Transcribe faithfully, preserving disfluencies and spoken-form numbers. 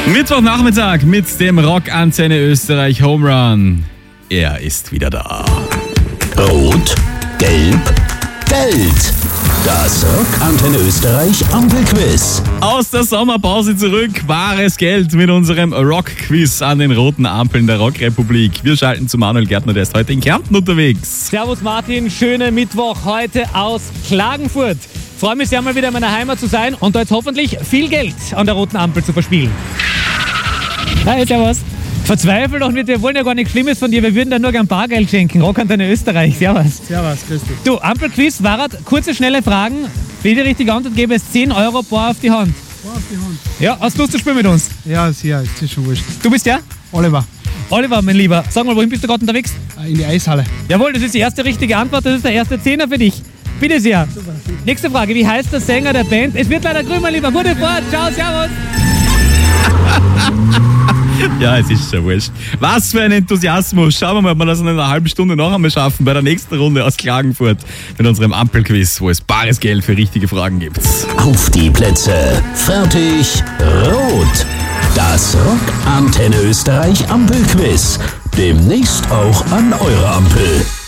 Mittwochnachmittag mit dem Rock Antenne Österreich Home Run. Er ist wieder da. Rot, Gelb, Geld. Das Rock Antenne Österreich Ampelquiz. Aus der Sommerpause zurück, wahres Geld mit unserem Rock-Quiz an den roten Ampeln der Rockrepublik. Wir schalten zu Manuel Gärtner, der ist heute in Kärnten unterwegs. Servus Martin, schönen Mittwoch heute aus Klagenfurt. Freue mich sehr, mal wieder in meiner Heimat zu sein und da jetzt hoffentlich viel Geld an der roten Ampel zu verspielen. Hi, servus. Verzweifel doch nicht, wir wollen ja gar nichts Schlimmes von dir, wir würden da nur gern Bargeld schenken. Rock Antenne Österreich, servus. Servus, grüß dich. Du, Ampelquiz, Fahrrad, kurze, schnelle Fragen. Für jede richtige Antwort gebe es zehn Euro bar auf die Hand. Bar auf die Hand? Ja, hast du Lust zu spielen mit uns? Ja, sehr, das ist schon wurscht. Du bist der? Oliver, Oliver, mein Lieber. Sag mal, wohin bist du gerade unterwegs? äh, in die Eishalle. Jawohl, das ist die erste richtige Antwort, das ist der erste Zehner für dich. Bitte sehr. Super. Nächste Frage, wie heißt der Sänger der Band? Es wird leider grün, mein Lieber. Gute Fahrt, ciao, servus. Ja, es ist schon wurscht. Was für ein Enthusiasmus. Schauen wir mal, ob wir das in einer halben Stunde noch einmal schaffen bei der nächsten Runde aus Klagenfurt mit unserem Ampelquiz, wo es bares Geld für richtige Fragen gibt. Auf die Plätze, fertig, rot. Das Rock Antenne Österreich Ampelquiz. Demnächst auch an eurer Ampel.